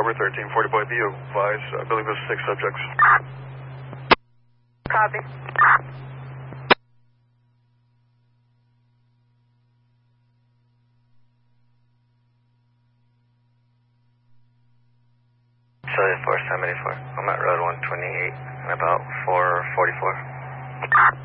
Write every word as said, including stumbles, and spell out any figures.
Harbor, thirteen forty Boy, be advised, I believe it's six subjects. Copy. Cellular four seventy-four. I'm at road one twenty-eight and about four forty-four.